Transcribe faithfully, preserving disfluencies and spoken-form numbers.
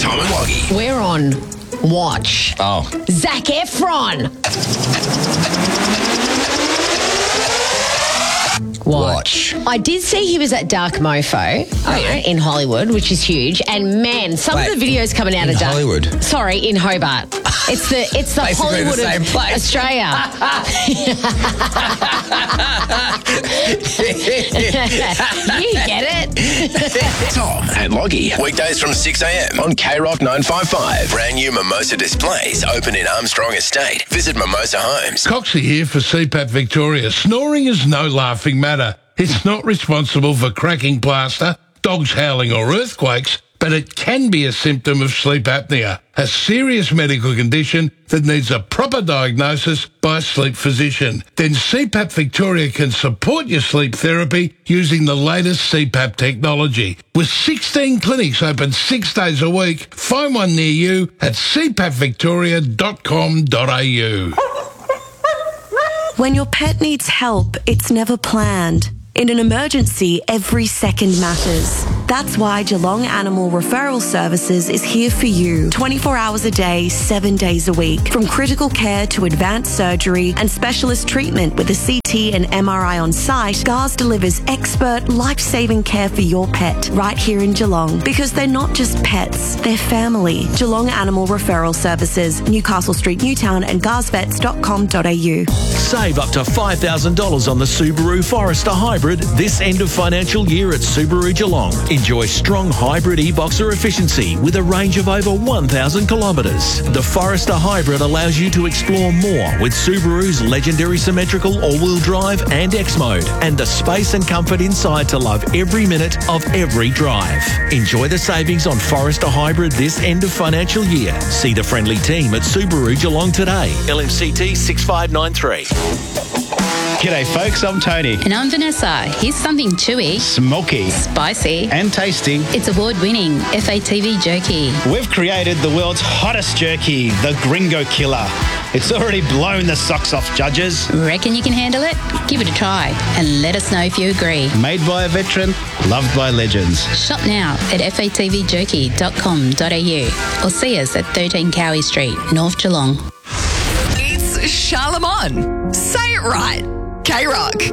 Tom and Loggy. We're on watch. Oh. Zac Efron. Watch. I did see he was at Dark Mofo oh, yeah. in Hollywood, which is huge. And man, some Wait, of the videos coming out in of Dark Hollywood. Sorry, in Hobart. It's the it's the Basically Hollywood the same of place. Australia. You get it. Tom and Loggy. Weekdays from six a.m. on K Rock nine fifty-five. Brand new Mimosa displays open in Armstrong Estate. Visit Mimosa Homes. Coxie here for C PAP Victoria. Snoring is no laughing matter. It's not responsible for cracking plaster, dogs howling or earthquakes, but it can be a symptom of sleep apnea, a serious medical condition that needs a proper diagnosis by a sleep physician. Then C PAP Victoria can support your sleep therapy using the latest C PAP technology. With sixteen clinics open six days a week, find one near you at c pap victoria dot com dot a u. When your pet needs help, it's never planned. In an emergency, every second matters. That's why Geelong Animal Referral Services is here for you twenty-four hours a day, seven days a week. From critical care to advanced surgery and specialist treatment with a C T and M R I on site, G A R S delivers expert, life-saving care for your pet right here in Geelong. Because they're not just pets, they're family. Geelong Animal Referral Services, Newcastle Street, Newtown and gars vets dot com dot a u. Save up to five thousand dollars on the Subaru Forester Hybrid this end of financial year at Subaru Geelong. Enjoy strong hybrid e-boxer efficiency with a range of over one thousand kilometres. The Forester Hybrid allows you to explore more with Subaru's legendary symmetrical all-wheel drive and X-Mode, and the space and comfort inside to love every minute of every drive. Enjoy the savings on Forester Hybrid this end of financial year. See the friendly team at Subaru Geelong today. L M C T six five nine three. G'day folks, I'm Tony. And I'm Vanessa. Here's something chewy, smoky, spicy and tasty. It's award-winning F A T V jerky. We've created the world's hottest jerky, the Gringo Killer. It's already blown the socks off judges. Reckon you can handle it? Give it a try and let us know if you agree. Made by a veteran, loved by legends. Shop now at f a t v jerky dot com dot a u or see us at thirteen Cowie Street, North Geelong. It's Charlemagne. Say it right. K Rock.